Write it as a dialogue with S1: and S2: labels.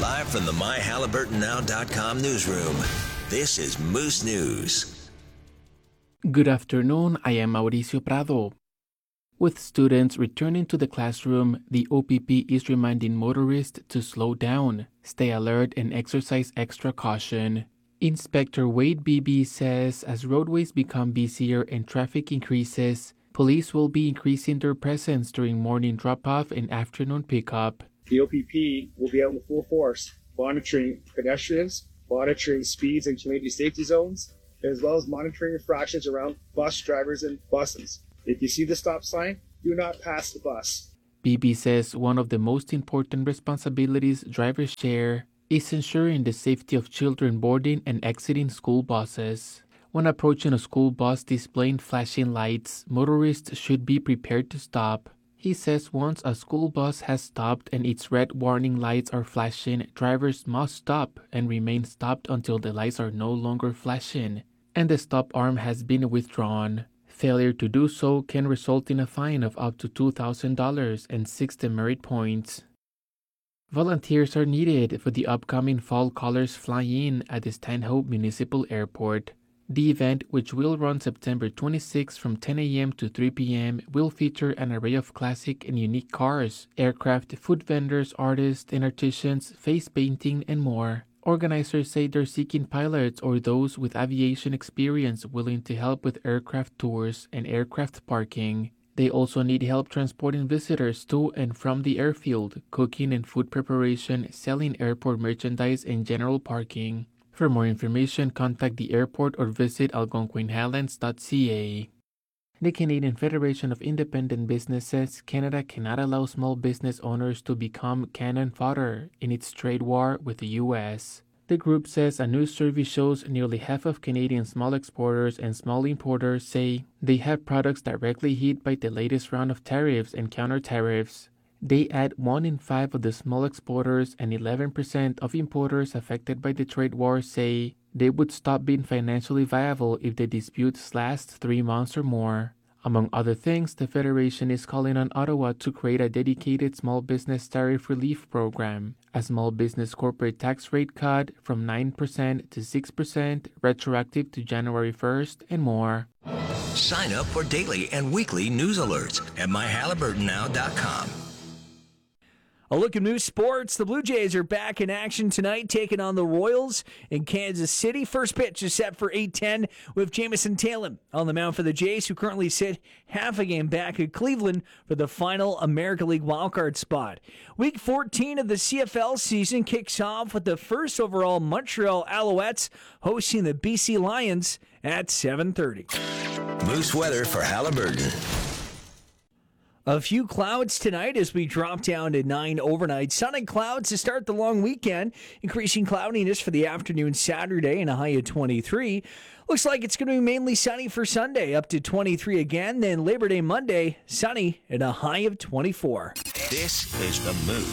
S1: Live from the MyHalliburtonNow.com newsroom, this is Moose News.
S2: Good afternoon, I am Mauricio Prado. With students returning to the classroom, the OPP is reminding motorists to slow down, stay alert, and exercise extra caution. Inspector Wade Beebe says as roadways become busier and traffic increases, police will be increasing their presence during morning drop-off and afternoon pickup.
S3: The OPP will be out in full force, monitoring pedestrians, monitoring speeds and community safety zones, as well as monitoring infractions around bus drivers and buses. If you see the stop sign, do not pass the bus.
S2: Beebe says one of the most important responsibilities drivers share is ensuring the safety of children boarding and exiting school buses. When approaching a school bus displaying flashing lights, motorists should be prepared to stop. He says once a school bus has stopped and its red warning lights are flashing, drivers must stop and remain stopped until the lights are no longer flashing and the stop arm has been withdrawn. Failure to do so can result in a fine of up to $2,000 and 6 demerit points. Volunteers are needed for the upcoming Fall Colors Fly-In at the Stanhope Municipal Airport. The event, which will run September 26 from 10 a.m. to 3 p.m., will feature an array of classic and unique cars, aircraft, food vendors, artists and artisans, face painting, and more. Organizers say they're seeking pilots or those with aviation experience willing to help with aircraft tours and aircraft parking. They also need help transporting visitors to and from the airfield, cooking and food preparation, selling airport merchandise, and general parking. For more information, contact the airport or visit algonquinhighlands.ca. The Canadian Federation of Independent Business says Canada cannot allow small business owners to become cannon fodder in its trade war with the U.S. The group says a new survey shows nearly half of Canadian small exporters and small importers say they have products directly hit by the latest round of tariffs and counter-tariffs. They add 1 in 5 of the small exporters and 11% of importers affected by the trade war say they would stop being financially viable if the disputes last 3 months or more. Among other things, the Federation is calling on Ottawa to create a dedicated small business tariff relief program, a small business corporate tax rate cut from 9% to 6%, retroactive to January 1st, and more.
S1: Sign up for daily and weekly news alerts at MyHalliburtonNow.com.
S4: A look at Moose Sports. The Blue Jays are back in action tonight, taking on the Royals in Kansas City. First pitch is set for 8:10 with Jamison Taylor on the mound for the Jays, who currently sit half a game back at Cleveland for the final American League wildcard spot. Week 14 of the CFL season kicks off with the first overall Montreal Alouettes hosting the BC Lions at 7:30.
S1: Moose weather for Halliburton.
S4: A few clouds tonight as we drop down to 9 overnight. Sun and clouds to start the long weekend. Increasing cloudiness for the afternoon Saturday and a high of 23. Looks like it's going to be mainly sunny for Sunday, up to 23 again. Then Labor Day Monday, sunny and a high of 24.
S1: This is The Moose.